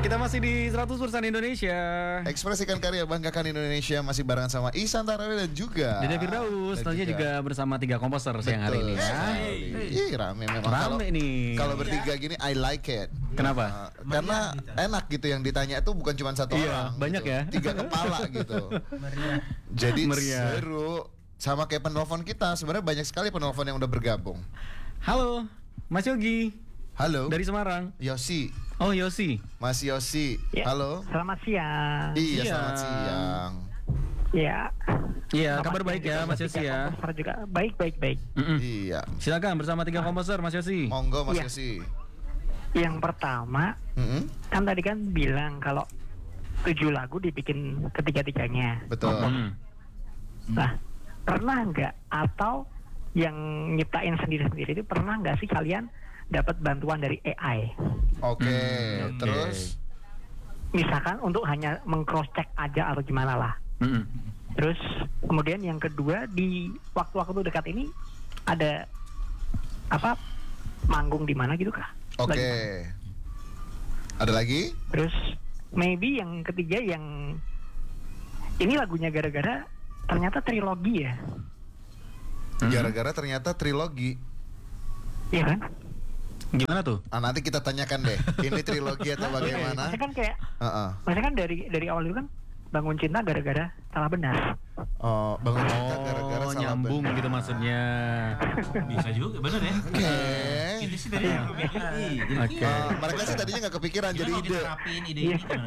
Kita masih di 100% Indonesia. Ekspresikan karya, banggakan Indonesia. Masih barengan sama Ihsan Tarawi dan juga Dede Firdaus. Tentunya juga bersama 3 komposer siang hari ini ya. Ih, rame memang. Rame nih. Kalau bertiga gini I like it. Kenapa? Karena enak gitu, yang ditanya itu bukan cuma satu orang. banyak gitu. ya. 3 kepala gitu. Jadi Meriah. seru. Sama kayak penelpon kita. Sebenarnya banyak sekali penelpon yang udah bergabung. Halo, Mas Yogi. Halo. Dari Semarang. Yosi. Oh, Yosi. Mas Yosi. Ya, Halo. Selamat siang. Iya, Siang. selamat siang. Ya. Iya, Selamat kabar siang baik juga ya untuk Mas Yosi tiga ya. komposer juga. Baik. Iya. Silakan bersama 3 komposer Mas Yosi. Monggo Mas Iya. Yosi. Yang pertama, Mm-mm. kan tadi kan bilang kalau 7 lagu dibikin ketiga-tiganya. Betul. Nah, pernah nggak atau yang nyiptain sendiri-sendiri itu pernah nggak sih kalian dapat bantuan dari AI? Oke. Oke. Terus Misalkan untuk hanya meng-cross check aja atau gimana lah. Mm-mm. Terus kemudian yang kedua, di waktu-waktu dekat ini ada apa manggung di mana gitu kah? oke. Lagi. Ada lagi? Terus maybe yang ketiga yang ini lagunya gara-gara ternyata trilogi ya. Gara-gara ternyata trilogi. Iya kan? Gimana tuh? Nanti kita tanyakan deh. Ini trilogi atau bagaimana? Maksudnya kan kayak Heeh. maksudnya kan dari awal itu kan bangun cinta gara-gara salah benar. Oh, bangun cinta gara-gara Oh, salah nyambung benar. gitu maksudnya. Bisa juga, bener ya. Oke. Ini sih dari Oke. Mereka sih tadinya nggak kepikiran jadi ide. Terapin ide ini kan.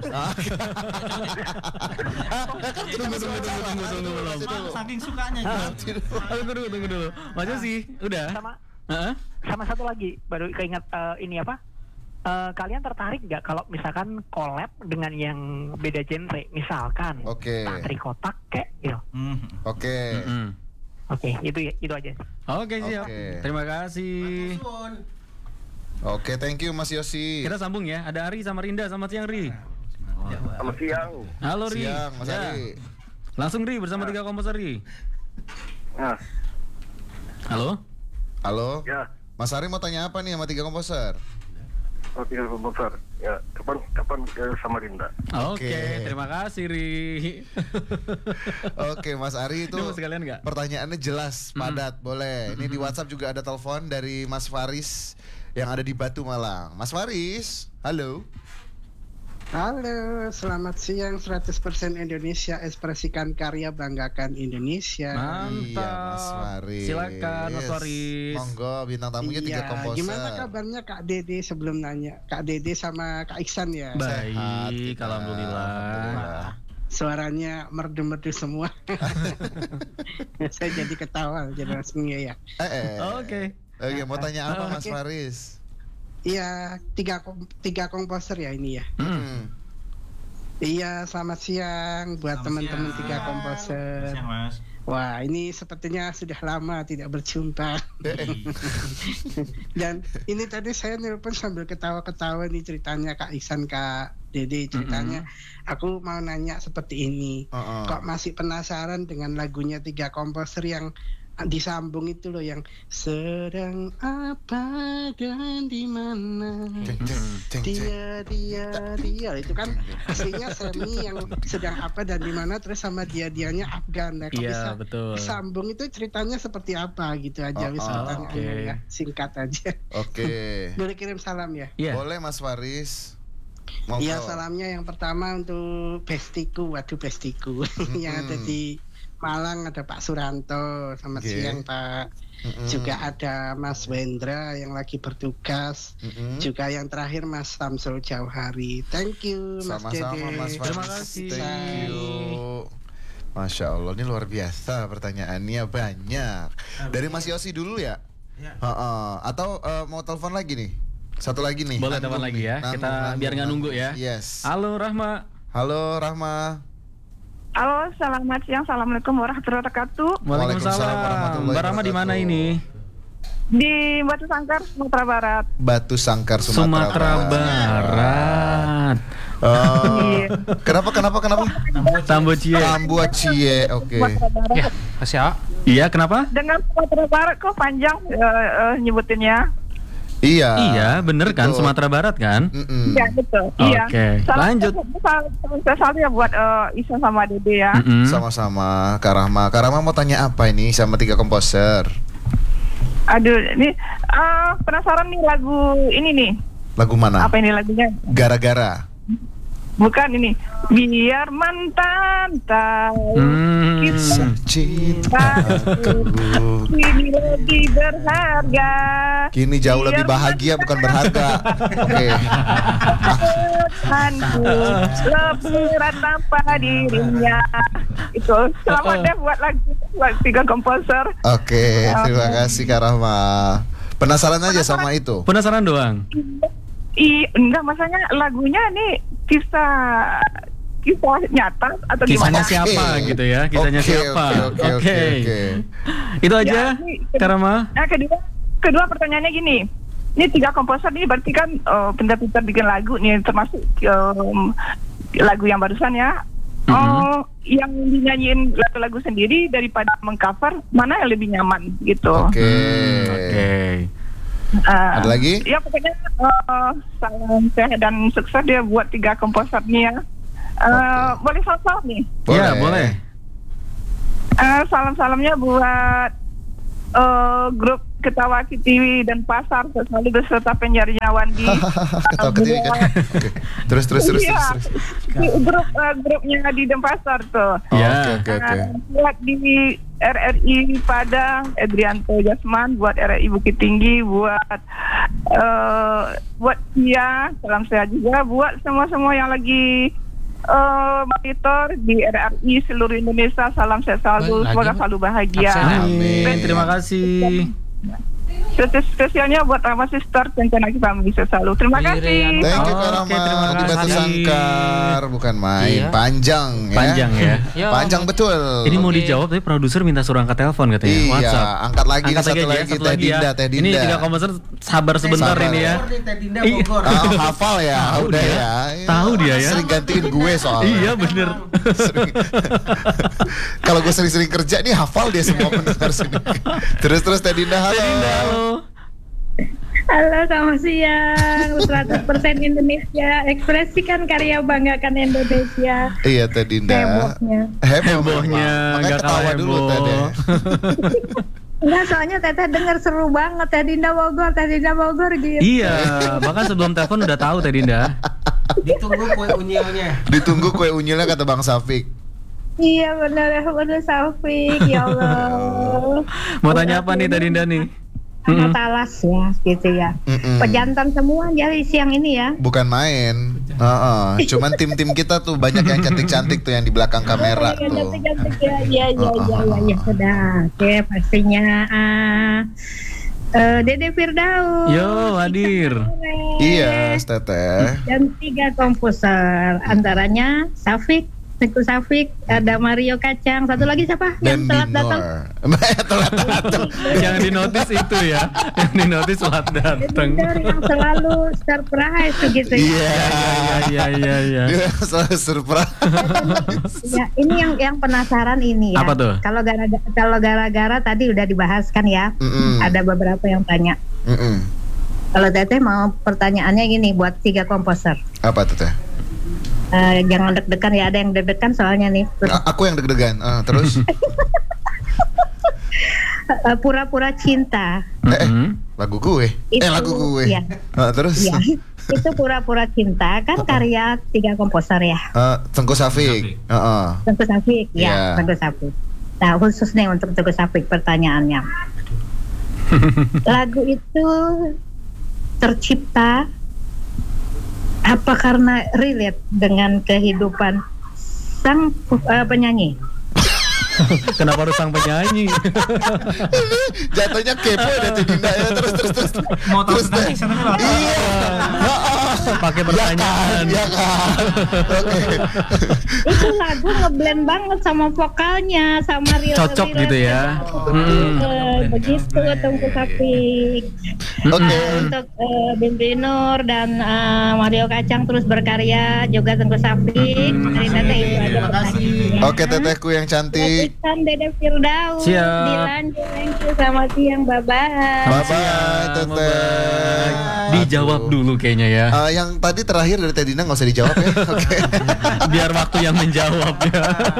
Tunggu belum. Saking sukanya gitu. Tunggu dulu. Mas Yosi, udah? Sama Heeh. sama satu lagi baru keinget ini apa? Kalian tertarik nggak kalau misalkan collab dengan yang beda genre, misalkan Oke. Tantri Kotak kayak gitu. Oke. Mm-mm. Oke, itu aja. Oke, siap. Oke. Terima kasih. Oke, thank you Mas Yosi. Kita sambung ya. Ada Ari sama Rinda. Selamat siang, Ri. Selamat siang. Halo, Ri. Siang, Mas Ya. Ari. Langsung Ri bersama 3 komposer, Ri. Nah, Halo? Halo. ya, Mas Ari mau tanya apa nih sama 3 komposer? oke besar. Ya, kapan ke Samarinda? Oke, Oke. terima kasih, Ri. Oke, Mas Ari itu Ini mau sekalian nggak? pertanyaannya jelas, padat, boleh. Ini di WhatsApp juga ada telepon dari Mas Faris yang ada di Batu Malang. Mas Faris, halo. Halo, selamat siang 100% Indonesia, ekspresikan karya, banggakan Indonesia. Mantap. Iya, Mas Faris. Silakan, Mas Faris. Monggo, bintang tamunya 3 komposer. Gimana kabarnya Kak Dede sebelum nanya? Kak Dede sama Kak Iksan ya? Sehat Baik, kita. alhamdulillah. Alhamdulillah. Suaranya merdu-merdu semua. Saya jadi ketawa, jadi langsung ya. Oke. Oke, mau tanya apa Mas Oke. Faris? Iya, tiga komposer ya ini ya. Hmm. Iya, selamat siang buat teman-teman 3 komposer. Siang, Mas. Wah, ini sepertinya sudah lama tidak berjumpa. Dan ini tadi saya nelpon sambil ketawa-ketawa nih ceritanya Kak Iksan, Kak Dede ceritanya. Aku mau nanya seperti ini. Kok masih penasaran dengan lagunya 3 komposer yang disambung itu loh, yang sedang apa dan di mana dia itu kan aslinya Semi yang sedang apa dan di mana, terus sama dianya Afgan. Nah, kok Iya, bisa betul. disambung itu ceritanya seperti apa gitu aja. Wis pertanyaannya oke. ya, singkat aja. Oke. Boleh kirim salam ya? Iya. Boleh Mas Faris. Monggo. Iya, salamnya yang pertama untuk bestiku, waduh bestiku yang ada di Malang, ada Pak Suranto, selamat Oke. siang Pak. Juga ada Mas Wendra yang lagi bertugas. Juga yang terakhir Mas Samsul Jauhari. Thank you Mas Sama-sama Dede. Mas Faris. Terima kasih. Thank you. Masya Allah, ini luar biasa pertanyaannya banyak. Dari Mas Yosi dulu ya? Heeh. Atau mau telepon lagi nih? Satu lagi nih. Boleh Nanggung telepon lagi nih. ya. Kita biar nggak nunggu ya. Yes. Halo, Rahma. Halo Rahma. Halo, selamat siang. Assalamualaikum warahmatullahi wabarakatuh. Waalaikumsalam Waalaikumsalam. warahmatullahi Mbak Rahma di mana wabarakatuh. ini? Di Batu Sangkar, Sumatera Barat. Batu Sangkar Sumatera Sumatera Barat. Oh. Iya. Kenapa? Tambocie. Tambuacie. Oke. Sumatera Barat. Ya, kasih ya. Iya, kenapa? Dengan Sumatera Barat kok panjang nyebutinnya. Iya. Iya, bener kan, Betul. Sumatera Barat kan? Iya betul. Iya. Oke, lanjut. Salam spesial ya buat Isa sama Dede ya. Mm-mm. Sama-sama Kak Rahma. Kak Rahma mau tanya apa ini sama 3 komposer? Aduh, ini penasaran nih lagu ini nih. Lagu mana? Apa ini lagunya? Gara-gara. Bukan ini. Biar mantan tahu kita Cintaku kini lebih berharga. kini jauh lebih Biar bahagia bukan berharga. Oke. Tuhanku lepas tanpa dirinya. Itu selamat deh buat lagu buat 3 komposer. Oke, terima kasih Kak Rahma. Penasaran aja sama itu. Penasaran doang. Enggak, maksudnya lagunya nih kisah nyata atau Kisahnya gimana? siapa gitu ya? Kisahnya Oke, siapa? oke. Itu aja, Ya, ini- Kak Rahma. Nah, kedua pertanyaannya gini. Ini 3 komposer nih berarti kan pintar-pintar bikin lagu nih, termasuk lagu yang barusan ya. Yang dinyanyiin lagu-lagu sendiri daripada mengcover, mana yang lebih nyaman gitu. Oke. Oke. Ada lagi? Ya pokoknya salam sehat dan sukses dia buat 3 komposer nih ya. Boleh salam nih. Iya, boleh. Salam-salamnya buat grup Ketawa Kitiwi dan Pasar selalu beserta penjarinya Wandi. Ketawa Ketiwi kan. Oke. Terus. Iya, grupnya di Denpasar tuh. Ya. Oke. Buat di RRI Padang, Edrianto Jasman, buat RRI Bukit Tinggi, buat Tia, salam sehat juga, buat semua yang lagi monitor di RRI seluruh Indonesia, salam sehat selalu, semoga selalu bahagia. Amin. Terima kasih. Spesialnya buat Rama Sister dan Canaki Family selalu. Terima kasih. Thank you Kak Oke, Rahma. terima Di Batu kasih. Sangkar bukan main, panjang ya. Panjang ya. Panjang betul. Ini mau dijawab tapi produser minta suruh angkat telepon katanya. Iya, WhatsApp. angkat lagi nih, Angkat satu aja, lagi, satu Teh Dinda, ya. Teh Ini Dinda. 3 komposer sabar sebentar Sabar. ini ya. Teh Dinda Iya. Bogor. Hafal ya, Tahu udah dia. ya. Tahu dia ya. Sering gantiin gue soalnya. Iya bener. Kalau gue sering-sering kerja nih hafal dia semua pendengar sini. Terus Teh Dinda, halo. Halo. Halo, selamat siang. 100% Indonesia. Ekspresikan karya, banggakan Indonesia. Iya Teh Dinda. Hebohnya. Hebohnya, Makanya nggak ketawa kalah dulu heboh. Teh deh. Enggak, soalnya Teteh denger seru banget. Teh Dinda Bogor gitu. Iya, bahkan sebelum telepon udah tahu Teh Dinda. Ditunggu kue unyilnya. Ditunggu kue unyilnya kata Bang Safik. Iya benar Saufik. Ya Allah. Mau tanya apa nih Teh Dinda nih? Sangat talas ya, gitu ya. Pejantan semua jadi siang ini ya. Bukan main. Cuman tim-tim kita tuh banyak yang cantik-cantik tuh yang di belakang kamera Iya, tuh. cantik-cantik ya. Ya sudah. Oke, pastinya. Dede Firdaus. Yo, hadir. Iya, Teteh. Dan 3 komposer, antaranya Safik, Teguh Safik, ada Mario Kacang, satu lagi siapa? Dan Yang telat datang. telat datang. Yang dinotis itu ya. Yang dinotis telat datang. Editor yang selalu surprise gitu ya. Iya. Dia selalu surprise. Ya, ini yang penasaran ini ya. Apa tuh? Kalau gara-gara tadi udah dibahas kan ya. Ada beberapa yang tanya. Kalau Teteh mau pertanyaannya gini buat 3 komposer. Apa tuh Teh? Jangan deg-degan ya, ada yang deg-degan soalnya nih. Aku yang deg-degan. Terus? Pura-pura cinta. Lagu gue. Lagu gue. Iya. Terus? Iya. Itu pura-pura cinta kan karya 3 komposer ya. Tengku Safik. Teguh Safik, Iya. ya, Teguh Safik. Nah, khusus nih untuk Teguh Safik pertanyaannya. Lagu itu tercipta apa karena relate dengan kehidupan sang penyanyi? Kenapa harus sang penyanyi? Jatuhnya kepo deh Teh Dinda ya. Terus. Mau tahu Terus, tentang Teh. sana kan? Iya. Pakai pertanyaan. Ya kan. Oke. Itu lagu ngeblend banget sama vokalnya, sama real. Cocok gitu ya. Begitu Teguh Safik. Oke. Untuk Bimbi Nur dan Mario Kacang terus berkarya, juga Tengku Sapik. Dari Teteh itu aja pertanyaan. Oke, tetehku yang cantik. Iksan Dede Firdaus. Siap. Dilanjut, thank you, selamat siang, bye-bye. Bye-bye, teteh. Dijawab dulu kayaknya ya. Yang tadi terakhir dari Teh Dina nggak usah dijawab ya. Oke. Biar waktu yang menjawab ya.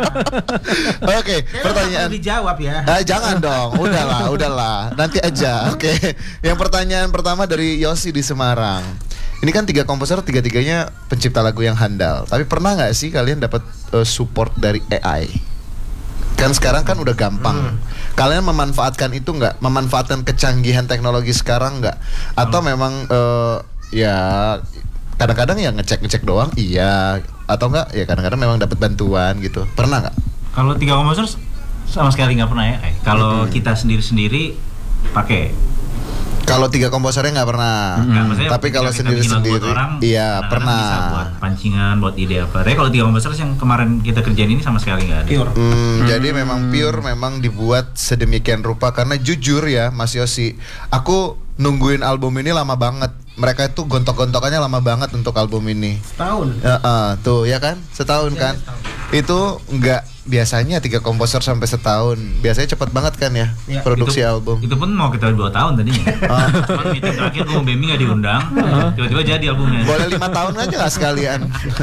Oke, pertanyaan. Dijawab ya. Jangan dong, udahlah, nanti aja. Oke. Yang pertanyaan pertama dari Yosi di Semarang. Ini kan 3 komposer, 3-tiganya pencipta lagu yang handal. Tapi pernah nggak sih kalian dapat support dari AI? Kan sekarang kan udah gampang. Kalian memanfaatkan itu nggak? Memanfaatkan kecanggihan teknologi sekarang nggak? Atau memang ya kadang-kadang ya ngecek doang, iya. Atau enggak ya kadang-kadang memang dapat bantuan gitu. Pernah nggak? Kalau 3 komposer sama sekali nggak pernah ya. Kalau kita sendiri pakai. Kalau 3 komposernya nggak pernah. Tapi kalau sendiri-sendiri, iya pernah. Bisa buat pancingan, buat ide apa. Tapi kalau 3 komposer yang kemarin kita kerjain ini sama sekali nggak ada. Jadi memang pure, memang dibuat sedemikian rupa. Karena jujur ya Mas Yosi, aku nungguin album ini lama banget. Mereka itu gontok-gontokannya lama banget untuk album ini. Setahun. Tuh ya kan, setahun kan. Itu nggak biasanya 3 komposer sampai setahun. Biasanya cepat banget kan ya, produksi album. Itu pun mau kita 2 tahun tadinya. Cuman meeting terakhir gue sama Bemi nggak diundang. Tiba-tiba jadi albumnya. Boleh 5 tahun aja lah sekalian.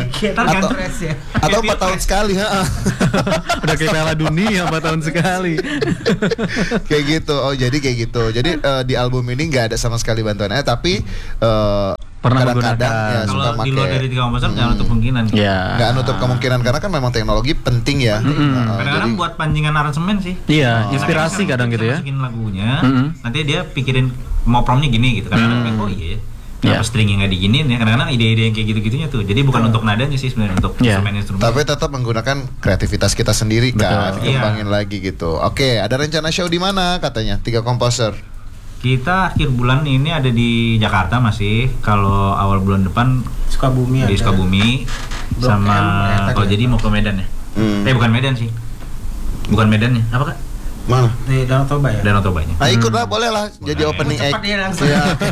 Atau 4 tahun sekali. Udah kayak Piala Dunia 4 tahun sekali. Kayak gitu. Oh jadi kayak gitu. Jadi di album ini nggak ada sama sekali bantuannya. Tapi pernah kadang-kadang ya kalau suka di luar pakai. dari 3 komposer nggak nutup kemungkinan. Nggak nutup kemungkinan karena kan memang teknologi penting ya. Kadang-kadang buat pancingan aransemen sih. Iya, inspirasi kadang gitu ya. Masukin lagunya, nanti dia pikirin mau promnya gini gitu. Kadang-kadang oh iya. Kenapa stringnya nggak diginin ya? Kadang-kadang ide-ide yang kayak gitu-gitunya tuh. Jadi bukan untuk nadanya sih sebenarnya, untuk instrumen-instrumen. Tapi tetap menggunakan kreativitas kita sendiri kan, kembangin lagi gitu. Oke, ada rencana show di mana katanya 3 komposer? Kita akhir bulan ini ada di Jakarta masih. Kalau awal bulan depan Sukabumi di Sukabumi sama kalau jadi mau ke Medan ya. Bukan Medan sih. Bukan Medannya. Apa Kak? Mana? Di Danau Toba ya. Danau Tobanya. Ikutlah boleh lah jadi opening act. Cepat dia langsung.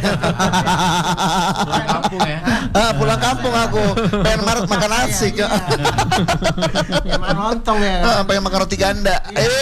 Pulang kampung ya. Pulang kampung aku. Pengen makan nasi. Pengen lontong ya. Pengen makan roti ganda.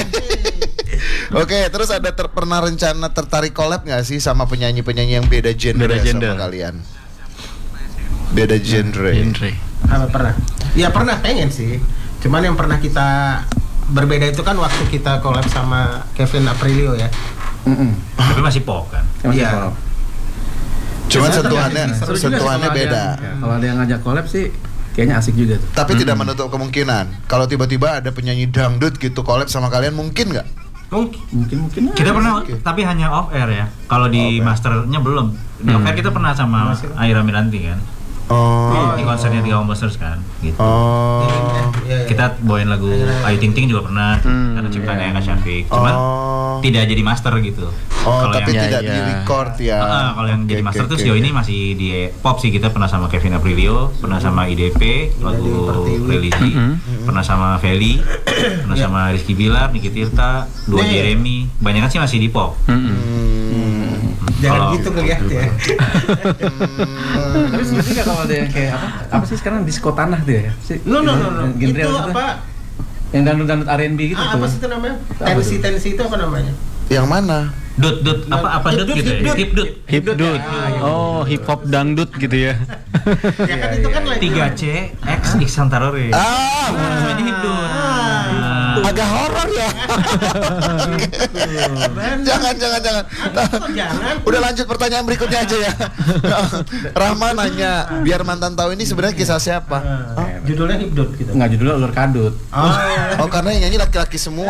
Oke, terus ada pernah rencana tertarik collab nggak sih sama penyanyi-penyanyi yang beda genre sama kalian? Beda genre. Apa pernah? Ya pernah, pengen sih. Cuman yang pernah kita berbeda itu kan waktu kita collab sama Kevin Aprilio ya. Tapi masih pop kan? Iya. Cuman sentuhannya beda. Kalau ada yang ngajak collab sih kayaknya asik juga tuh. Tapi tidak menutup kemungkinan kalau tiba-tiba ada penyanyi dangdut gitu collab sama kalian, mungkin nggak? Mungkin Kita pernah, tapi hanya off air ya. Kalau di masternya belum. Di off air kita pernah sama Aira Miranti kan. Di konsernya 3 komposer kan gitu. Kita bawain lagu Ayu Ting Ting juga pernah, karena ciptaannya Kak Syafiq. Cuman tidak jadi master gitu. Tapi tidak di record ya. Kalau yang jadi master tuh sejauh ini masih di pop sih. Kita pernah sama Kevin Aprilio, pernah sama IDP lagu Religi, pernah sama Feli, pernah sama Rizky Bilar, Niki Tirta, Duo Jeremy. Banyak kan sih masih di pop. Jangan gitu ngeliat ya. Tapi sebenarnya nggak kalau ada yang kayak apa sih sekarang disco tanah tuh ya? No. Itu apa? Yang dangdut R&B gitu. Apa sih itu namanya? Tensi itu apa namanya? Yang mana? Dut apa dut gitu ya? Hip dut. Oh, hip hop dangdut gitu ya. Ya kan itu kan 3C X Iksan Tarore. Semuanya hip dut. Agak horor ya. Jangan. Udah lanjut pertanyaan berikutnya aja ya. Rahma nanya, biar mantan tahu ini sebenarnya kisah siapa? Judulnya Hipdut gitu. Enggak, judulnya Ulur Kadut. Oh, karena yang nyanyi laki-laki semua.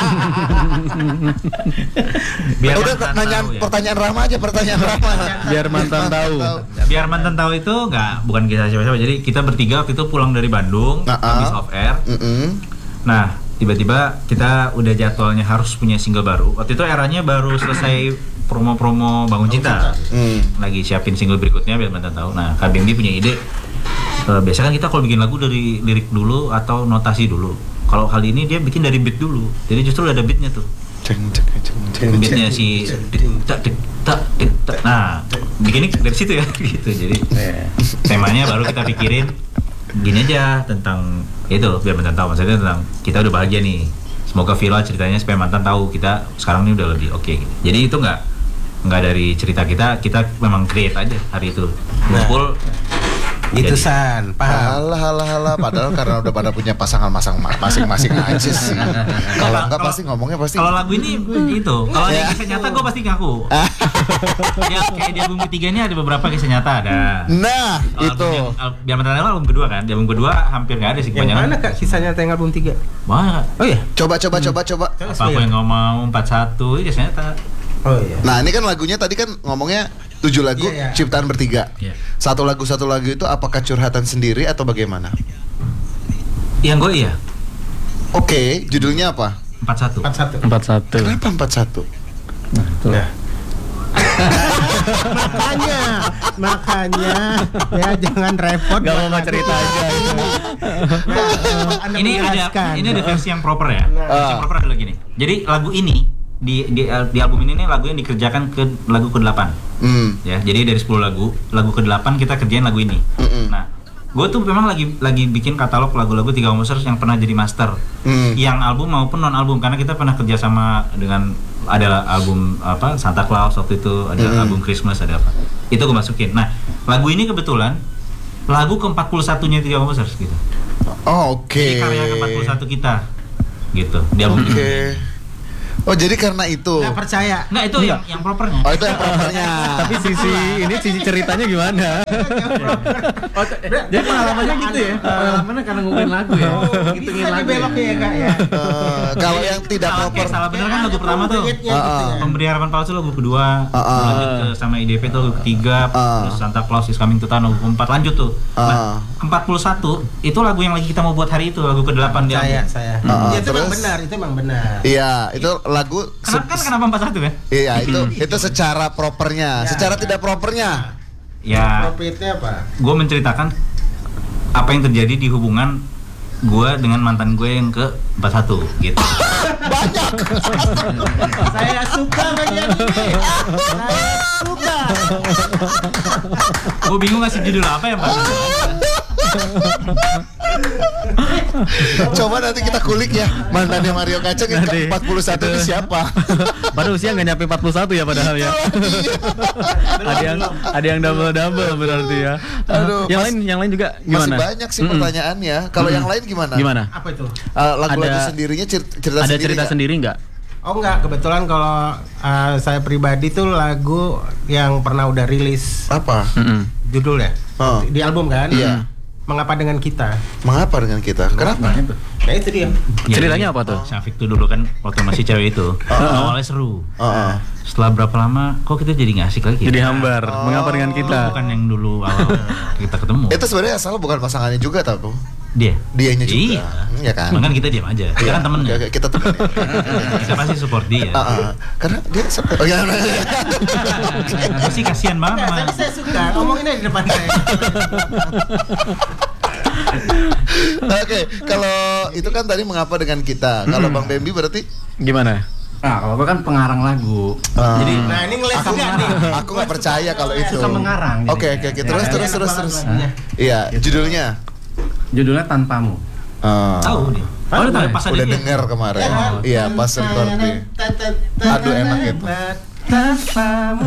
Udah nanya pertanyaan Rahma aja, pertanyaan Rahma. Biar mantan tahu. Biar mantan tahu itu bukan kisah siapa-siapa. Jadi kita bertiga waktu itu pulang dari Bandung habis off air. Nah, tiba-tiba kita udah jadwalnya harus punya single baru. Waktu itu eranya baru selesai promo-promo Bangun Cinta. Lagi siapin single berikutnya biar mantan tahu. Nah, Kak Bimbi punya ide. Biasanya kan kita kalau bikin lagu dari lirik dulu atau notasi dulu. Kalau kali ini dia bikin dari beat dulu. Jadi justru ada beatnya tuh. Beatnya si Nah, bikinnya dari situ ya gitu. Jadi temanya baru kita pikirin gini aja tentang itu, biar mantan tahu, maksudnya tentang kita udah bahagia nih. Semoga Villa ceritanya supaya mantan tahu kita sekarang ini udah lebih oke gitu. Jadi itu nggak dari cerita kita memang create aja hari itu. Ngumpul itu San, paham. Halah, padahal karena udah pada punya pasangan masing-masing aja sih. Kalau enggak pasti ngomongnya pasti. Kalau lagu ini itu, kalau yang kisah nyata gue pasti ngaku. Ya kayak di album ketiga ini ada beberapa kisah nyata ada. Nah, itu. Biar mantan album kedua kan, di album kedua hampir nggak ada sih kebanyakan. Yang mana Kak kisah nyata yang album 3? Banyak. Oh iya. Coba. Apa aku yang nggak mau 41 itu kisah nyata. Oh iya. Nah, ini kan lagunya tadi kan ngomongnya 7 lagu ciptaan bertiga. Satu lagu itu apakah curhatan sendiri atau bagaimana? Yang gue iya. Oke, judulnya apa? 41. Kenapa 41? Nah, itu. Makanya ya jangan repot. Gak mau cerita aja. Ini ada versi yang proper ya. Versi yang proper adalah gini. Jadi lagu ini di album ini nih lagu yang dikerjakan ke lagu ke-8. Ya, jadi dari 10 lagu ke-8 kita kerjain lagu ini. Nah, gue tuh memang lagi bikin katalog lagu-lagu 3 composers yang pernah jadi master. Yang album maupun non album, karena kita pernah kerja sama dengan ada album apa Santa Claus waktu itu, ada album Christmas, ada apa. Itu gue masukin. Nah, lagu ini kebetulan lagu ke-41-nya 3 composers gitu. Oh, oke. Jadi karya ke-41 kita. Gitu. Di album ini. Oh, jadi karena itu. Nggak percaya. Nggak, itu yang propernya. Oh, itu yang propernya. Tapi sisi ceritanya gimana? Jadi pengalamannya gitu ya. Pengalamannya karena ngumpulin lagu ya. Ngitungin lagu beloknya ya Kak ya. Kalau yang tidak proper. Salah bener kan lagu pertama tuh. Pemberi Harapan Palsu lagu kedua. Lanjut sama IDP tuh lagu ketiga. Terus Santa Claus is Coming to Town lagu keempat. Lanjut tuh. Nah, 41 itu lagu yang lagi kita mau buat hari itu, lagu ke-8 dia. Saya. Itu emang benar. Iya, itu lagu kenapa 41 kan? Iya, itu secara propernya. Secara tidak propernya. Ya. Propernya apa? Gue menceritakan apa yang terjadi di hubungan gue dengan mantan gue yang ke-41 gitu. Banyak. Saya suka bagian ini. Saya suka. Gue bingung ngasih judul apa ya, Pak. Coba nanti kita kulik ya mantannya Mario Kacang yang ke-41 itu siapa? Padahal usia nggak nyampe 41 ya padahal ya. Ada yang double berarti ya. Aduh, yang lain juga gimana? Masih banyak sih pertanyaannya. Kalau yang lain gimana? Apa itu? Lagu-lagu sendirinya cerita ada sendiri. Cerita sendiri nggak? Oh enggak, kebetulan kalau saya pribadi tuh lagu yang pernah udah rilis. Apa? Judulnya? Di album kan? Iya. Mengapa dengan kita? Mengapa dengan kita? Kenapa? Nah itu dia. Ceritanya apa tuh? Syafiq tuh dulu kan waktu masih cewek itu awalnya seru. Setelah berapa lama kok kita jadi nggak asik lagi? Jadi hambar. Mengapa dengan kita? Bukan yang dulu awal kita ketemu. Itu sebenarnya asal bukan pasangannya juga tahu. Dianya juga. Iya kan? Makanya kita diam aja. Kita kan temennya. Kita temen. Saya pasti support dia. Karena dia Aku sih kasihan banget sama. Tapi saya suka ngomonginnya di depan saya. Oke, kalau itu kan tadi mengapa dengan kita. Kalau Bang Bambi berarti gimana? Nah, kalau gue kan pengarang lagu. Jadi, nah ini ngeles juga nih. Aku nggak percaya kalau itu. Suka mengarang. Oke. Terus. Iya, judulnya Tanpamu. Tahu dia. Udah dengar kemarin. Iya, pas recording. Aduh, enak itu. Tanpamu.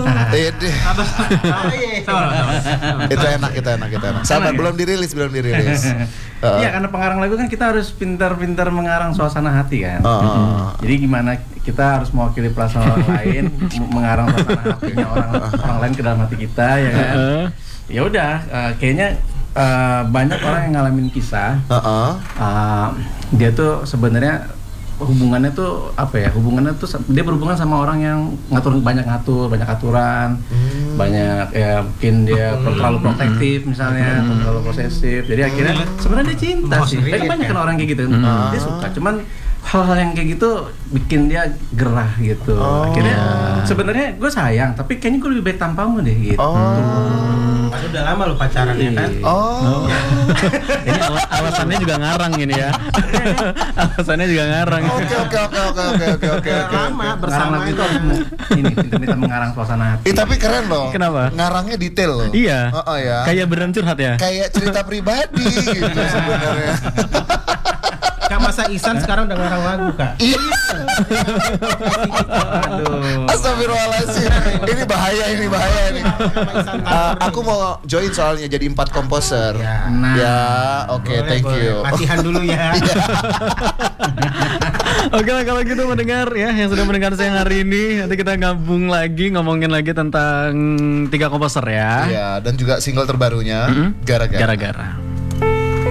Itu enak. Sabar, belum dirilis. Iya, karena pengarang lagu kan kita harus pintar-pintar mengarang suasana hati kan. Jadi gimana kita harus mewakili perasaan orang lain, mengarang suasana hatinya orang lain ke dalam hati kita, ya kan. Ya udah, kayaknya banyak orang yang ngalamin kisah. Dia tuh sebenarnya hubungannya tuh apa ya? Hubungannya tuh dia berhubungan sama orang yang banyak aturan, banyak ya mungkin dia terlalu protektif misalnya, terlalu posesif. Jadi akhirnya sebenarnya dia cinta sih. Tapi banyak kan orang kayak gitu. Dia suka, cuman hal-hal yang kayak gitu bikin dia gerah gitu. Akhirnya sebenarnya gue sayang, tapi kayaknya gue lebih baik tanpamu deh gitu. Padahal udah lama lo pacaran ya kan? Ini alasannya juga ngarang ini ya. Alasannya juga ngarang. Oke. Lama bersama itu harus ini pintar-pintar mengarang suasana hati. Tapi keren loh. Kenapa? Ngarangnya detail loh. Iya. Ya. Kayak beneran curhat ya. Kayak cerita pribadi gitu sebenarnya. Kak masa Ihsan sekarang udah ngarang lagu Kak. Iya. Aduh. Astagfirullahaladzim. Ini bahaya ini. Aku mau join soalnya jadi 4 komposer. Ya, oke, thank you. Latihan dulu ya. Oke lah kalau gitu mendengar ya yang sudah mendengar siang hari ini, nanti kita gabung lagi ngomongin lagi tentang 3 komposer ya. Iya, dan juga single terbarunya Gara-gara.